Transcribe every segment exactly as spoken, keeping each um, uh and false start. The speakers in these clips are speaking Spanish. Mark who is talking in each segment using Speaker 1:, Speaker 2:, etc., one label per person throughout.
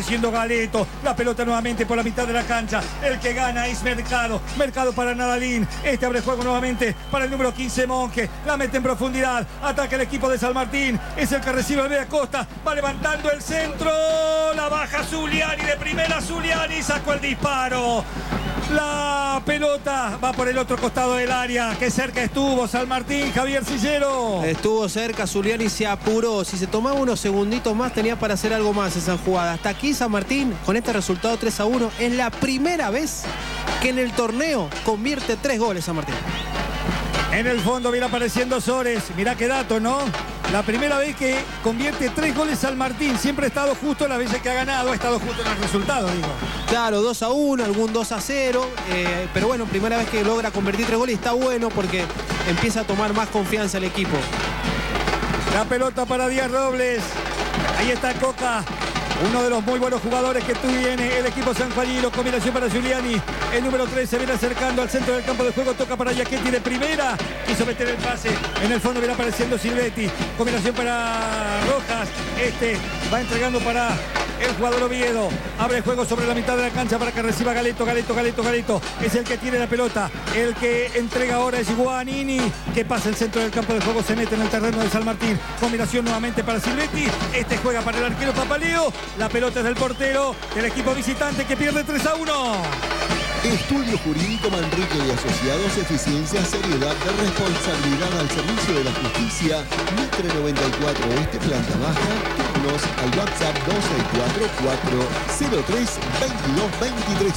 Speaker 1: apareciendo Galeto. La pelota nuevamente por la mitad de la cancha. El que gana es Mercado. Mercado para Nadalín. Este abre juego nuevamente para el número quince, Monge. La mete en profundidad. Ataca el equipo de San Martín. Es el que recibe Alveda Costa. Va levantando el centro. La baja Zuliani. De primera Zuliani sacó el disparo. La pelota va por el otro costado del área. Qué cerca estuvo San Martín, Javier Sillero.
Speaker 2: Estuvo cerca, Zuliani se apuró. Si se tomaba unos segunditos más, tenía para hacer algo más esa jugada. Hasta aquí San Martín, con este resultado tres a uno, es la primera vez que en el torneo convierte tres goles San Martín.
Speaker 1: En el fondo viene apareciendo Sores. Mirá qué dato, ¿no? La primera vez que convierte tres goles San Martín. Siempre ha estado justo las veces que ha ganado. Ha estado justo en el resultado, digo.
Speaker 2: Claro, dos a uno, algún dos a cero. Eh, pero bueno, primera vez que logra convertir tres goles. Está bueno porque empieza a tomar más confianza el equipo.
Speaker 1: La pelota para Díaz Robles. Ahí está Coca. Uno de los muy buenos jugadores que tiene el equipo sanjuanino. Combinación para Zuliani. El número tres se viene acercando al centro del campo de juego. Toca para Giachetti de primera. Quiso meter el pase. En el fondo viene apareciendo Silvetti. Combinación para Rojas. Este va entregando para el jugador Oviedo. Abre el juego sobre la mitad de la cancha para que reciba Galeto. Galeto, Galeto, Galeto. Es el que tiene la pelota. El que entrega ahora es Guanini. Que pasa el centro del campo de juego. Se mete en el terreno de San Martín. Combinación nuevamente para Silvetti. Este juega para el arquero Papaleo. La pelota es del portero del equipo visitante que pierde tres a uno.
Speaker 3: Estudio Jurídico Manrique y Asociados, eficiencia, seriedad, de responsabilidad al servicio de la justicia. Mitre noventa y cuatro Este, planta baja. Turnos al WhatsApp dos seis cuatro cuatro cero tres dos dos dos tres.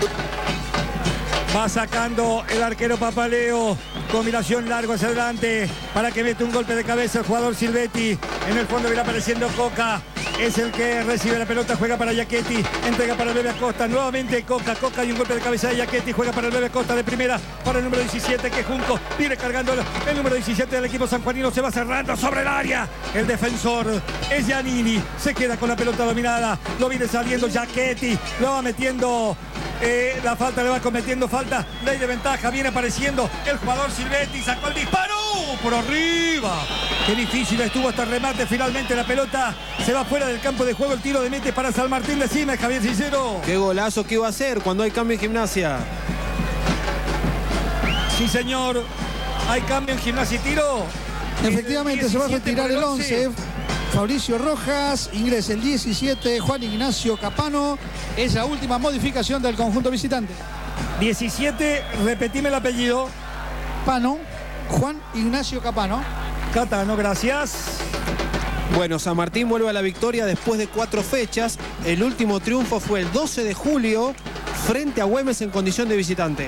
Speaker 1: Va sacando el arquero Papaleo. Combinación largo hacia adelante para que mete un golpe de cabeza el jugador Silvetti. En el fondo viene apareciendo Coca. Es el que recibe la pelota, juega para Giachetti, entrega para el Bebe Acosta, nuevamente Coca, Coca y un golpe de cabeza de Giachetti, juega para el Bebe Acosta de primera, para el número diecisiete, que Junco viene cargando el número diecisiete del equipo sanjuanino, se va cerrando sobre el área, el defensor es Giannini, se queda con la pelota dominada, lo viene saliendo Giachetti, lo va metiendo. Eh, la falta le va cometiendo falta, ley de ventaja, viene apareciendo el jugador Silvetti, sacó el disparo por arriba. Qué difícil estuvo este remate, finalmente la pelota se va fuera del campo de juego, el tiro de mete para San Martín de Cime, Javier Cicero.
Speaker 2: Qué golazo que iba a hacer cuando hay cambio en Gimnasia.
Speaker 1: Sí, señor, hay cambio en Gimnasia y tiro.
Speaker 4: Efectivamente, se va a retirar el once. Fabricio Rojas, ingresa el diecisiete, Juan Ignacio Capano. Es la última modificación del conjunto visitante.
Speaker 1: diecisiete, repetime el apellido.
Speaker 4: Pano, Juan Ignacio Capano.
Speaker 1: Catano, gracias.
Speaker 2: Bueno, San Martín vuelve a la victoria después de cuatro fechas. El último triunfo fue el doce de julio frente a Güemes en condición de visitante.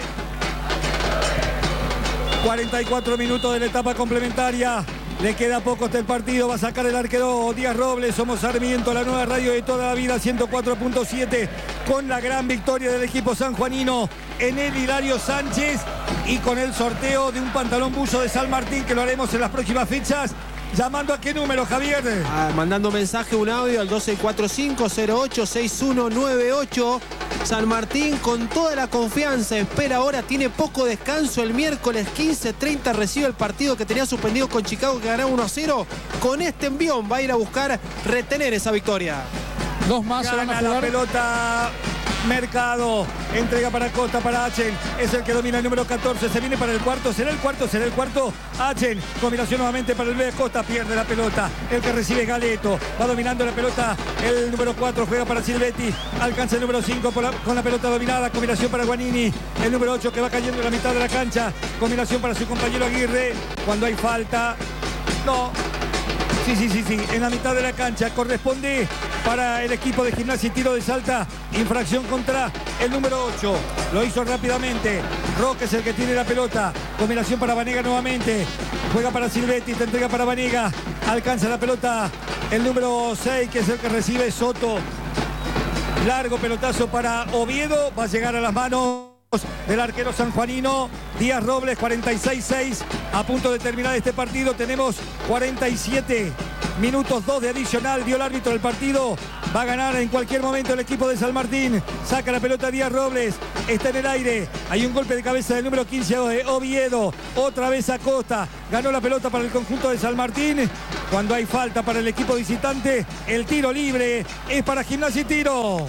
Speaker 1: cuarenta y cuatro minutos de la etapa complementaria. Le queda poco hasta el partido, va a sacar el arquero Díaz Robles. Somos Sarmiento, la nueva radio de toda la vida, ciento cuatro punto siete, con la gran victoria del equipo sanjuanino en el Hilario Sánchez y con el sorteo de un pantalón buzo de San Martín, que lo haremos en las próximas fechas. ¿Llamando a qué número, Javier?
Speaker 2: Ah, mandando mensaje, un audio al doce cuarenta y cinco cero ocho seis uno nueve ocho. San Martín con toda la confianza, espera ahora, tiene poco descanso. El miércoles quince treinta recibe el partido que tenía suspendido con Chicago, que ganaba uno a cero. Con este envión va a ir a buscar retener esa victoria.
Speaker 4: Dos más se van a jugar.
Speaker 1: La pelota Mercado, entrega para Costa, para Achen, es el que domina el número catorce, se viene para el cuarto, será el cuarto, será el cuarto, Achen, combinación nuevamente para el B, Costa pierde la pelota, el que recibe Galeto, va dominando la pelota, el número cuatro juega para Silvetti, alcanza el número cinco la, con la pelota dominada, combinación para Guanini, el número ocho que va cayendo en la mitad de la cancha, combinación para su compañero Aguirre, cuando hay falta, no, sí, sí, sí, sí, en la mitad de la cancha, corresponde para el equipo de Gimnasia y Tiro de Salta, infracción contra el número ocho, lo hizo rápidamente, Roque es el que tiene la pelota, combinación para Vanega nuevamente, juega para Silvetti, te entrega para Vanega, alcanza la pelota el número seis, que es el que recibe Soto, largo pelotazo para Oviedo, va a llegar a las manos del arquero sanjuanino Díaz Robles. Cuarenta y seis seis, a punto de terminar este partido, tenemos cuarenta y siete Minutos dos de adicional, dio el árbitro del partido. Va a ganar en cualquier momento el equipo de San Martín. Saca la pelota Díaz Robles. Está en el aire. Hay un golpe de cabeza del número quince de Oviedo. Otra vez Acosta. Ganó la pelota para el conjunto de San Martín. Cuando hay falta para el equipo visitante, el tiro libre es para Gimnasia y Tiro.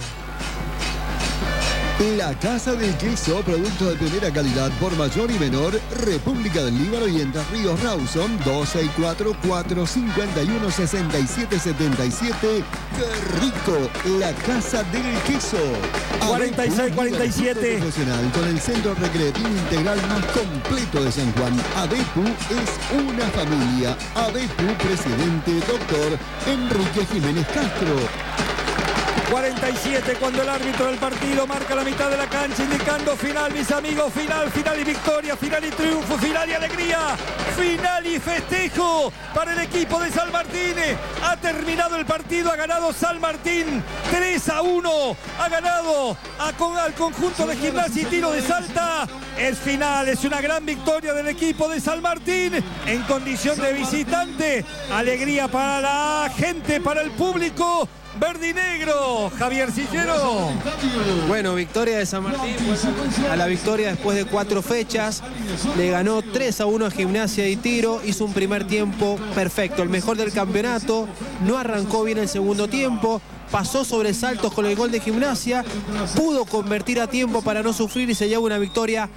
Speaker 3: La Casa del Queso, producto de primera calidad por mayor y menor, República del Líbano y Entre Ríos Rawson, dos seis cuatro, cuatro cinco uno, seis siete siete siete. ¡Qué rico! La Casa del Queso.
Speaker 1: cuarenta y seis cuarenta y siete.
Speaker 3: Profesional con el centro recreativo integral más completo de San Juan. ADEPU es una familia. ADEPU, presidente, doctor Enrique Jiménez Castro.
Speaker 1: cuarenta y siete cuando el árbitro del partido marca la mitad de la cancha indicando final, mis amigos, final, final y victoria, final y triunfo, final y alegría, final y festejo para el equipo de San Martín. Ha terminado el partido, ha ganado San Martín tres a uno, ha ganado a, con, al conjunto de Gimnasia y Tiro de Salta. Es final, es una gran victoria del equipo de San Martín en condición de visitante. Alegría para la gente, para el público verde y negro. Javier Sillero.
Speaker 2: Bueno, victoria de San Martín. A la victoria después de cuatro fechas. Le ganó tres a uno a Gimnasia y Tiro. Hizo un primer tiempo perfecto, el mejor del campeonato. No arrancó bien el segundo tiempo. Pasó sobresaltos con el gol de Gimnasia. Pudo convertir a tiempo para no sufrir y se lleva una victoria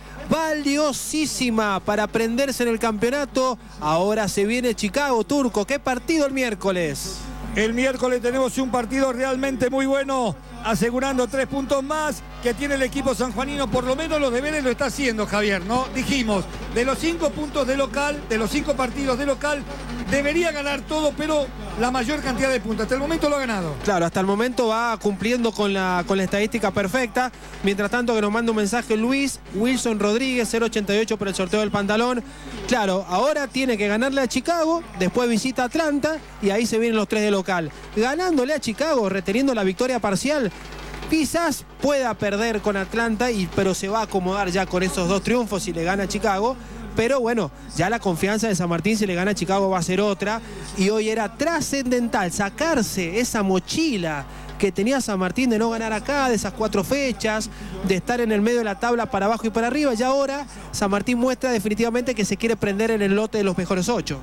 Speaker 2: valiosísima para prenderse en el campeonato. Ahora se viene Chicago, Turco. ¿Qué partido el miércoles?
Speaker 1: El miércoles tenemos un partido realmente muy bueno, asegurando tres puntos más que tiene el equipo sanjuanino. Por lo menos los deberes lo está haciendo, Javier, ¿no? Dijimos, de los cinco puntos de local, de los cinco partidos de local, debería ganar todo, pero la mayor cantidad de puntos. Hasta el momento lo ha ganado.
Speaker 2: Claro, hasta el momento va cumpliendo con la, con la estadística perfecta. Mientras tanto que nos manda un mensaje Luis Wilson Rodríguez, cero ochenta y ocho por el sorteo del pantalón. Claro, ahora tiene que ganarle a Chicago, después visita Atlanta y ahí se vienen los tres de local. Ganándole a Chicago, reteniendo la victoria parcial, quizás pueda perder con Atlanta, y, pero se va a acomodar ya con esos dos triunfos si le gana a Chicago. Pero bueno, ya la confianza de San Martín si le gana a Chicago va a ser otra. Y hoy era trascendental sacarse esa mochila que tenía San Martín de no ganar acá, de esas cuatro fechas, de estar en el medio de la tabla para abajo y para arriba. Y ahora San Martín muestra definitivamente que se quiere prender en el lote de los mejores ocho.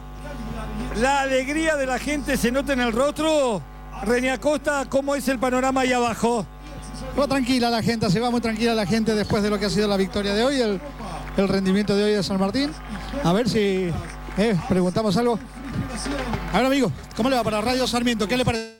Speaker 1: La alegría de la gente se nota en el rostro. René Acosta, ¿cómo es el panorama ahí abajo?
Speaker 4: Va tranquila la gente, se va muy tranquila la gente después de lo que ha sido la victoria de hoy, el, el rendimiento de hoy de San Martín. A ver si eh, preguntamos algo. A ver, amigo, ¿cómo le va para Radio Sarmiento? ¿Qué le parece?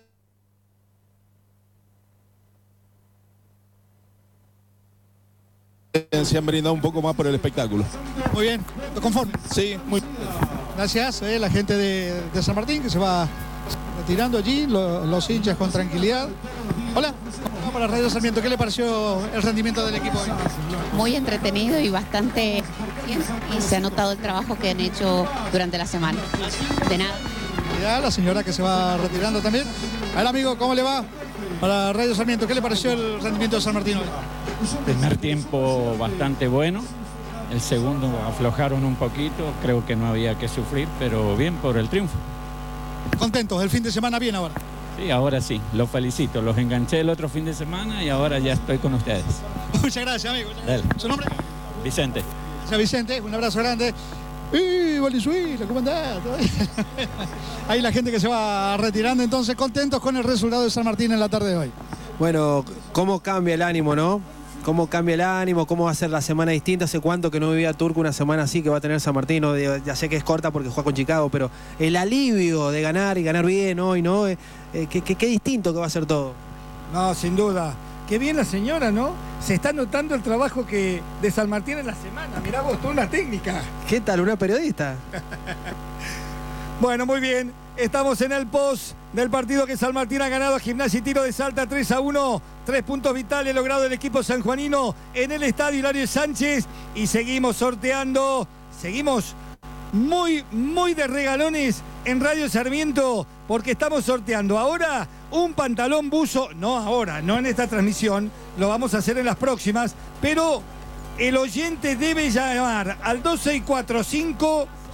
Speaker 5: Se han brindado un poco más por el espectáculo.
Speaker 4: Muy bien, ¿lo conforme?
Speaker 5: Sí, muy
Speaker 4: Gracias, eh, la gente de, de San Martín que se va retirando allí, lo, los hinchas con tranquilidad. Hola, ¿cómo va para Radio Sarmiento? ¿Qué le pareció el rendimiento del equipo hoy?
Speaker 6: Muy entretenido y bastante bien, y se ha notado el trabajo que han hecho durante la semana. De nada.
Speaker 4: Ya, la señora que se va retirando también. A ver, amigo, ¿cómo le va para Radio Sarmiento? ¿Qué le pareció el rendimiento de San Martín hoy?
Speaker 7: Primer tiempo bastante bueno, el segundo aflojaron un poquito, creo que no había que sufrir, pero bien por el triunfo.
Speaker 4: Contentos, el fin de semana bien ahora.
Speaker 7: Sí, ahora sí, los felicito, los enganché el otro fin de semana y ahora ya estoy con ustedes.
Speaker 4: Muchas gracias, amigo.
Speaker 7: Dale.
Speaker 4: ¿Su nombre?
Speaker 7: Vicente.
Speaker 4: Gracias, Vicente, un abrazo grande. ¡Y Valenzuela, cómo andás! Ahí la gente que se va retirando, entonces contentos con el resultado de San Martín en la tarde de hoy.
Speaker 2: Bueno, cómo cambia el ánimo, ¿no? Cómo cambia el ánimo, cómo va a ser la semana distinta. Hace cuánto que no vivía Turco una semana así que va a tener San Martín. ¿No? Ya sé que es corta porque juega con Chicago, pero el alivio de ganar y ganar bien hoy, ¿no? Eh, eh, qué, qué, qué distinto que va a ser todo.
Speaker 1: No, sin duda. Qué bien la señora, ¿no? Se está notando el trabajo que de San Martín en la semana. Mirá vos, toda una técnica.
Speaker 2: ¿Qué tal? ¿Una periodista?
Speaker 1: Bueno, muy bien. Estamos en el post del partido que San Martín ha ganado a Gimnasia y Tiro de Salta tres a uno. Tres puntos vitales logrado el equipo sanjuanino en el estadio Hilario Sánchez. Y seguimos sorteando. Seguimos muy, muy de regalones en Radio Sarmiento, porque estamos sorteando ahora un pantalón buzo. No ahora, no en esta transmisión. Lo vamos a hacer en las próximas. Pero el oyente debe llamar al dos seis cuatro cinco,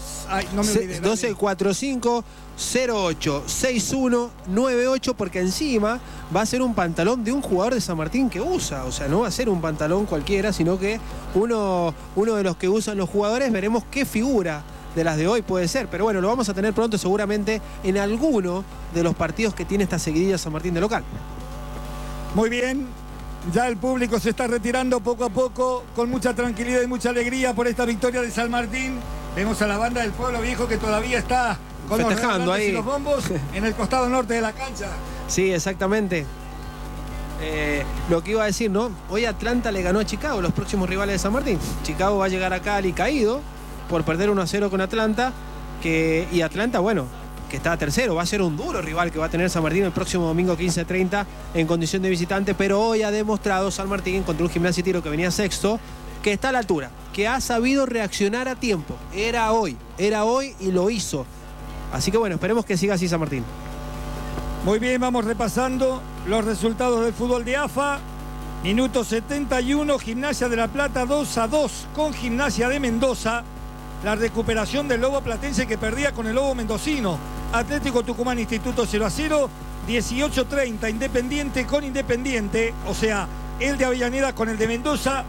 Speaker 1: Ay, no me olvidé.
Speaker 2: doce cuarenta y cinco cero ocho seis uno nueve ocho, porque encima va a ser un pantalón de un jugador de San Martín que usa, o sea, no va a ser un pantalón cualquiera, sino que uno, uno de los que usan los jugadores. Veremos qué figura de las de hoy puede ser, pero bueno, lo vamos a tener pronto seguramente en alguno de los partidos que tiene esta seguidilla San Martín de local.
Speaker 1: Muy bien, ya el público se está retirando poco a poco, con mucha tranquilidad y mucha alegría por esta victoria de San Martín. Vemos a la banda del Pueblo Viejo que todavía está con
Speaker 2: festejando
Speaker 1: los
Speaker 2: ahí
Speaker 1: y los bombos en el costado norte de la cancha.
Speaker 2: Sí, exactamente. Eh, lo que iba a decir, ¿no? Hoy Atlanta le ganó a Chicago, los próximos rivales de San Martín. Chicago va a llegar acá al caído por perder uno a cero con Atlanta, que, y Atlanta, bueno, que está tercero, va a ser un duro rival que va a tener San Martín el próximo domingo quince treinta en condición de visitante, pero hoy ha demostrado San Martín contra un Gimnasia y Tiro que venía sexto, que está a la altura, que ha sabido reaccionar a tiempo. Era hoy, era hoy y lo hizo. Así que bueno, esperemos que siga así San Martín.
Speaker 1: Muy bien, vamos repasando los resultados del fútbol de A F A. Minuto setenta y uno, Gimnasia de La Plata dos a dos con Gimnasia de Mendoza. La recuperación del Lobo Platense que perdía con el Lobo Mendocino. Atlético Tucumán Instituto cero a cero. dieciocho treinta, Independiente con Independiente. O sea, el de Avellaneda con el de Mendoza.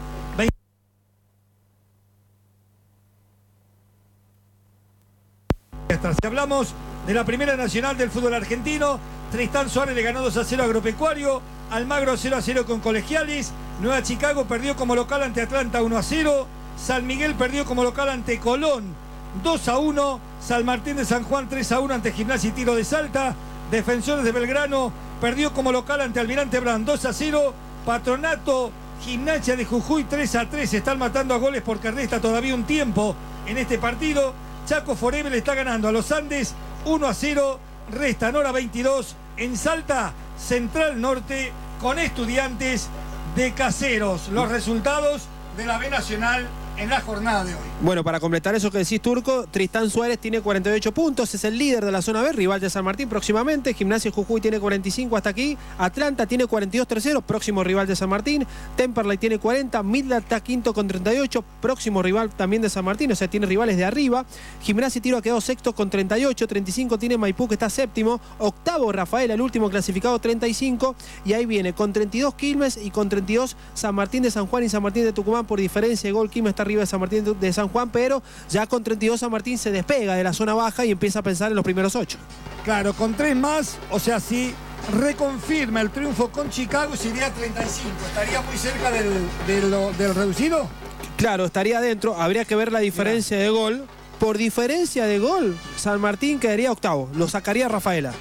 Speaker 1: Si hablamos de la Primera Nacional del fútbol argentino, Tristán Suárez le ganó dos a cero a Agropecuario, Almagro cero a cero con Colegiales, Nueva Chicago perdió como local ante Atlanta uno a cero, San Miguel perdió como local ante Colón dos a uno, San Martín de San Juan tres a uno ante Gimnasia y Tiro de Salta, Defensores de Belgrano perdió como local ante Almirante Brown dos a cero, Patronato, Gimnasia de Jujuy tres a tres, se están matando a goles porque resta todavía un tiempo en este partido. Chaco Forever le está ganando a los Andes uno a cero, restan hora veintidós. En Salta, Central Norte con Estudiantes de Caseros. Los resultados de la B Nacional en la jornada de hoy.
Speaker 2: Bueno, para completar eso que decís, Turco, Tristán Suárez tiene cuarenta y ocho puntos, es el líder de la zona B, rival de San Martín próximamente. Gimnasia Jujuy tiene cuarenta y cinco hasta aquí. Atlanta tiene cuarenta y dos, tercero, próximo rival de San Martín. Temperley tiene cuarenta, Midland está quinto con treinta y ocho, próximo rival también de San Martín, o sea, tiene rivales de arriba. Gimnasia y Tiro ha quedado sexto con treinta y ocho, treinta y cinco tiene Maipú que está séptimo, octavo Rafael, el último clasificado, treinta y cinco, y ahí viene con treinta y dos Quilmes y con treinta y dos San Martín de San Juan y San Martín de Tucumán. Por diferencia de gol, Quilmes está arriba de San Martín de San Juan, pero ya con treinta y dos San Martín se despega de la zona baja y empieza a pensar en los primeros ocho.
Speaker 1: Claro, con tres más, o sea, si reconfirma el triunfo con Chicago, sería treinta y cinco. ¿Estaría muy cerca del, del, del reducido?
Speaker 2: Claro, estaría adentro. Habría que ver la diferencia Mirá. de gol. Por diferencia de gol, San Martín quedaría octavo. Lo sacaría Rafaela.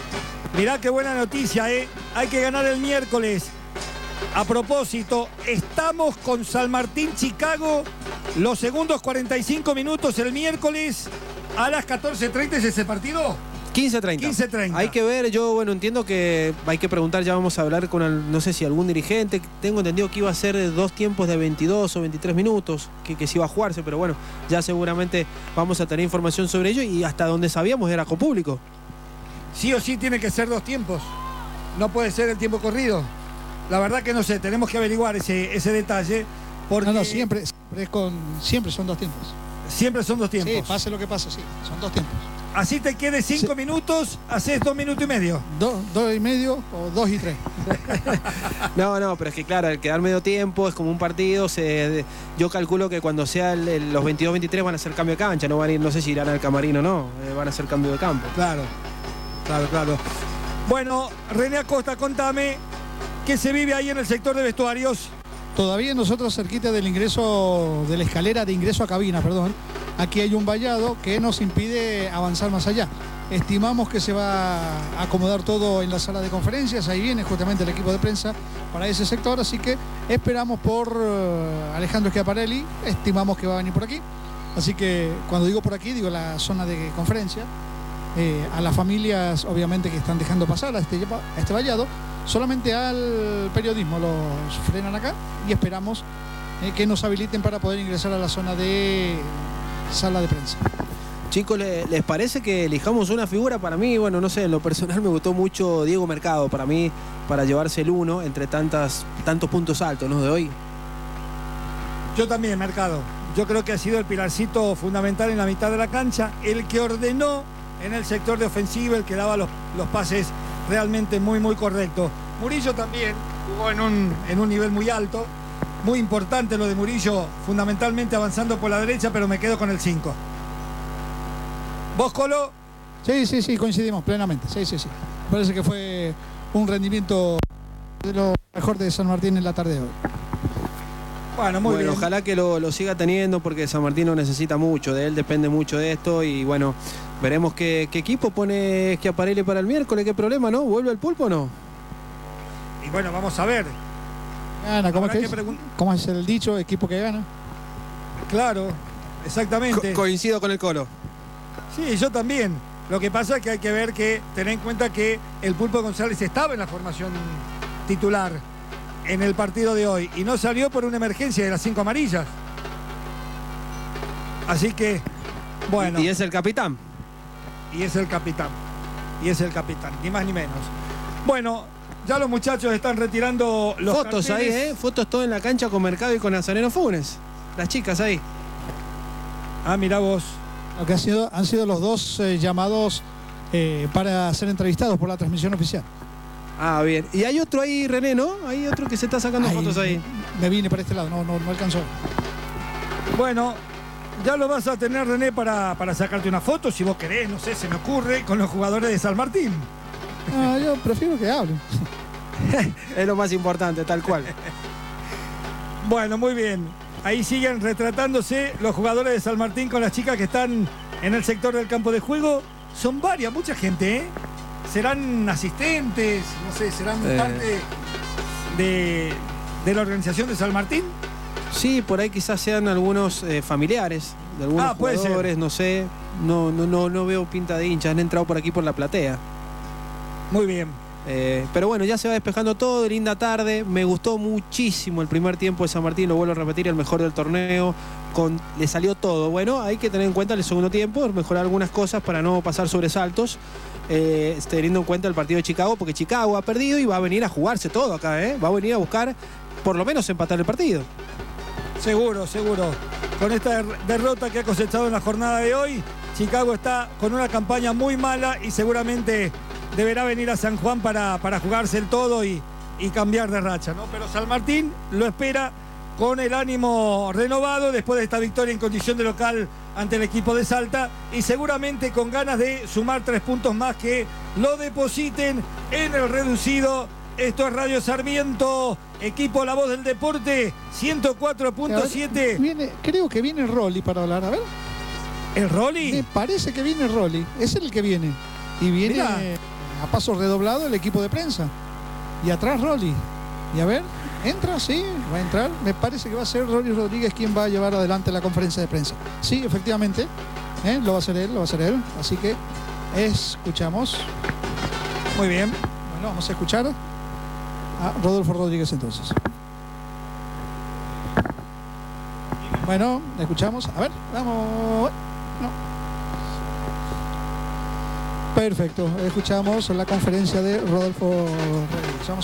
Speaker 1: Mirá qué buena noticia, ¿eh? Hay que ganar el miércoles. A propósito, estamos con San Martín Chicago los segundos cuarenta y cinco minutos el miércoles a las catorce treinta. ¿Es ese partido?
Speaker 2: quince treinta.
Speaker 1: quince treinta.
Speaker 2: Hay que ver, yo bueno, entiendo que hay que preguntar, ya vamos a hablar con, el, no sé si algún dirigente. Tengo entendido que iba a ser dos tiempos de veintidós o veintitrés minutos, que, que se iba a jugarse, pero bueno, ya seguramente vamos a tener información sobre ello y hasta donde sabíamos era con público.
Speaker 1: Sí o sí tiene que ser dos tiempos, no puede ser el tiempo corrido. La verdad que no sé, tenemos que averiguar ese, ese detalle. Porque
Speaker 4: no, no, siempre, siempre, es con, siempre son dos tiempos.
Speaker 1: Siempre son dos tiempos.
Speaker 4: Sí, pase lo que pase, sí, son dos tiempos.
Speaker 1: Así te quedes cinco sí. minutos, haces dos minutos y medio.
Speaker 4: Do, dos y medio o dos y tres.
Speaker 2: No, no, pero es que claro, el quedar medio tiempo es como un partido. Se, yo calculo que cuando sea el, el, los veintidós veintitrés van a hacer cambio de cancha, no van a ir, no sé si irán al camarín o no, eh, van a hacer cambio de campo.
Speaker 1: Claro, claro, claro. Bueno, René Acosta, contame, ¿qué se vive ahí en el sector de vestuarios?
Speaker 4: Todavía nosotros cerquita del ingreso, de la escalera de ingreso a cabina, perdón, aquí hay un vallado que nos impide avanzar más allá. Estimamos que se va a acomodar todo en la sala de conferencias, ahí viene justamente el equipo de prensa para ese sector, así que esperamos por uh, Alejandro Schiaparelli, estimamos que va a venir por aquí. Así que cuando digo por aquí, digo la zona de conferencia, eh, a las familias obviamente que están dejando pasar a este, a este vallado, solamente al periodismo los frenan acá y esperamos eh, que nos habiliten para poder ingresar a la zona de sala de prensa.
Speaker 2: Chicos, ¿les parece que elijamos una figura? Para mí, bueno, no sé, en lo personal me gustó mucho Diego Mercado, para mí, para llevarse el uno entre tantas, tantos puntos altos, ¿no? De hoy.
Speaker 1: Yo también, Mercado. yo creo que ha sido el pilarcito fundamental en la mitad de la cancha, el que ordenó en el sector de ofensiva, el que daba los, los pases realmente muy, muy correctos. Murillo también jugó en un, en un nivel muy alto, muy importante lo de Murillo, fundamentalmente avanzando por la derecha, pero me quedo con el cinco. ¿Vos, Colo?
Speaker 4: Sí, sí, sí, coincidimos plenamente. Sí, sí, sí. Parece que fue un rendimiento de lo mejor de San Martín en la tarde de hoy.
Speaker 1: Bueno, muy
Speaker 2: bueno,
Speaker 1: bien.
Speaker 2: ojalá que lo, lo siga teniendo porque San Martín lo necesita mucho, de él depende mucho de esto y bueno, veremos qué, qué equipo pone Schiaparelli para el miércoles, qué problema, ¿no? ¿Vuelve el Pulpo o no?
Speaker 1: Y bueno, vamos a ver.
Speaker 4: Gana, ¿cómo es,
Speaker 1: Habrá
Speaker 4: que
Speaker 1: que
Speaker 4: es?
Speaker 1: pregun-
Speaker 4: ¿Cómo es el dicho? Equipo que gana.
Speaker 1: Claro, exactamente.
Speaker 2: Co- coincido con el Colo.
Speaker 1: Sí, yo también. Lo que pasa es que hay que ver que, tener en cuenta que el Pulpo González estaba en la formación titular en el partido de hoy y no salió por una emergencia de las cinco amarillas. Así que, bueno.
Speaker 2: Y es el capitán.
Speaker 1: Y es el capitán. Y es el capitán, ni más ni menos. Bueno, ya los muchachos están retirando los
Speaker 2: Fotos
Speaker 1: carteles.
Speaker 2: ahí, ¿eh? Fotos todo en la cancha con Mercado y con Nazareno Funes. Las chicas ahí.
Speaker 1: Ah, mirá vos.
Speaker 4: Lo que han sido, han sido los dos eh, llamados eh, para ser entrevistados por la transmisión oficial.
Speaker 2: Ah, bien. Y hay otro ahí, René, ¿no? Hay otro que se está sacando
Speaker 4: Ay,
Speaker 2: fotos ahí.
Speaker 4: Me vine para este lado, no, no, no alcanzó.
Speaker 1: Bueno, ya lo vas a tener, René, para, para sacarte una foto, si vos querés, no sé, se me ocurre, con los jugadores de San Martín.
Speaker 4: Ah, yo prefiero que hablen.
Speaker 2: Es lo más importante, tal cual.
Speaker 1: Bueno, muy bien. Ahí siguen retratándose los jugadores de San Martín con las chicas que están en el sector del campo de juego. Son varias, mucha gente, ¿eh? Serán asistentes, no sé, serán
Speaker 2: Eh.
Speaker 1: parte de, de la organización de San Martín.
Speaker 2: Sí, por ahí quizás sean algunos eh, familiares de algunos
Speaker 1: Ah, puede ser.
Speaker 2: jugadores, no sé. No, no, no, no veo pinta de hinchas. Han entrado por aquí por la platea.
Speaker 1: Muy bien.
Speaker 2: Eh, pero bueno, ya se va despejando todo, linda tarde. Me gustó muchísimo el primer tiempo de San Martín, lo vuelvo a repetir, el mejor del torneo. Con, le salió todo. Bueno, hay que tener en cuenta el segundo tiempo, mejorar algunas cosas para no pasar sobresaltos. Eh, teniendo en cuenta el partido de Chicago, porque Chicago ha perdido y va a venir a jugarse todo acá, ¿eh? Va a venir a buscar por lo menos empatar el partido.
Speaker 1: Seguro, seguro. Con esta der- derrota que ha cosechado en la jornada de hoy, Chicago está con una campaña muy mala y seguramente deberá venir a San Juan para, para jugarse el todo y, y cambiar de racha, ¿no? Pero San Martín lo espera con el ánimo renovado después de esta victoria en condición de local ante el equipo de Salta y seguramente con ganas de sumar tres puntos más que lo depositen en el reducido. Esto es Radio Sarmiento, equipo La Voz del Deporte, ciento cuatro punto siete.
Speaker 4: Viene, creo que viene Rolly para hablar. A ver.
Speaker 1: ¿El
Speaker 4: Me
Speaker 1: Rolly?
Speaker 4: parece que viene Rolly. Es el que viene. Y viene
Speaker 1: Mirá.
Speaker 4: a paso redoblado el equipo de prensa. Y atrás Rolly. Y a ver, ¿entra? Sí, va a entrar. Me parece que va a ser Rolly Rodríguez quien va a llevar adelante la conferencia de prensa. Sí, efectivamente. ¿eh? Lo va a hacer él, lo va a hacer él. Así que escuchamos.
Speaker 1: Muy bien.
Speaker 4: Bueno, vamos a escuchar a Rodolfo Rodríguez entonces. Bueno, escuchamos. A ver, vamos. No. Perfecto, escuchamos la conferencia de Rodolfo Rodríguez. Vamos a